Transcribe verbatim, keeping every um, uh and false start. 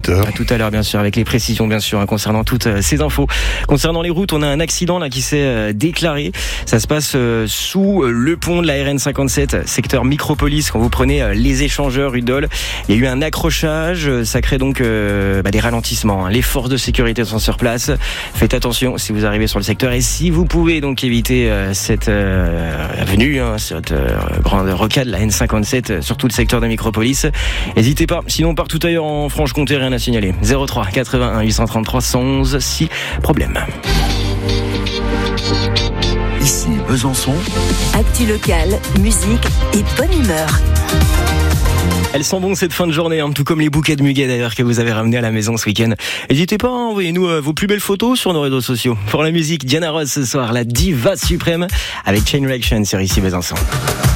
dix-huit heures. À tout à l'heure, bien sûr, avec les précisions, bien sûr, hein, concernant toutes euh, ces infos. Concernant les routes, on a un accident là qui s'est euh, déclaré. Ça se passe euh, sous euh, le pont de la R N cinquante-sept, secteur Micropolis. Quand vous prenez euh, les échangeurs rue Dole, il y a eu un accrochage. Ça crée donc euh, bah, des ralentissements. Hein. Les forces de sécurité sont sur place. Faites attention si vous arrivez sur le secteur et si vous pouvez donc éviter euh, cette euh, avenue, hein, cette euh, grande rocade, la N cinquante-sept, euh, sur tout le secteur de Micropolis. N'hésitez pas. Sinon, partout ailleurs en Franche-Comté, rien à signaler. zéro trois quatre-vingt-un huit cent trente-trois cent onze, si problème. Ici Besançon. Actu locale, musique et bonne humeur. Elles sont bonnes cette fin de journée, hein, tout comme les bouquets de muguet d'ailleurs que vous avez ramenés à la maison ce week-end. N'hésitez pas, hein, envoyez-nous euh, vos plus belles photos sur nos réseaux sociaux. Pour la musique, Diana Ross ce soir, la diva suprême avec Chain Reaction sur Ici Besançon.